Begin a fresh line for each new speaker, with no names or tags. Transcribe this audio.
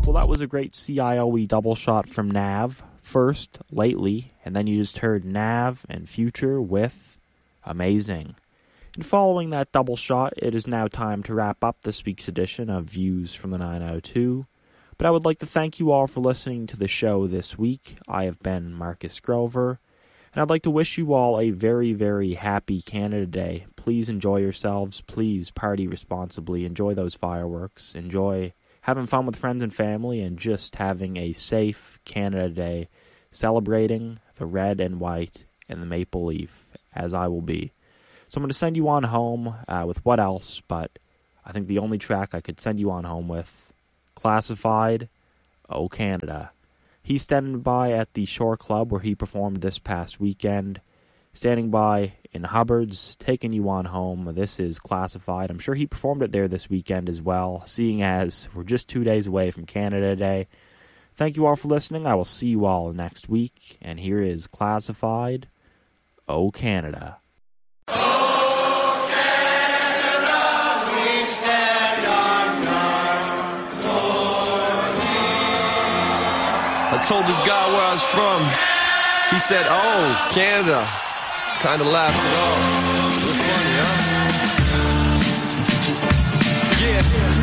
Well, that was a great CIOE double shot from Nav. First, Lately, and then you just heard Nav and Future with Amazing. And following that double shot, it is now time to wrap up this week's edition of Views from the 902. But I would like to thank you all for listening to the show this week. I have been Marcus Grover, and I'd like to wish you all a very, very happy Canada Day. Please enjoy yourselves. Please party responsibly. Enjoy those fireworks. Enjoy having fun with friends and family, and just having a safe Canada Day, celebrating the red and white and the maple leaf, as I will be. So I'm going to send you on home with what else, but I think the only track I could send you on home with, Classified, Oh Canada. He's standing by at the Shore Club where he performed this past weekend, standing by in Hubbard's, taking you on home. This is Classified. I'm sure he performed it there this weekend as well, seeing as we're just 2 days away from Canada Day. Thank you all for listening. I will see you all next week, and here is Classified, Oh Canada.
Oh Canada, we stand on guard for thee.
I told this guy where I was from. He said, "Oh, Canada." Kind of laughed it off. It was funny, huh? Yeah.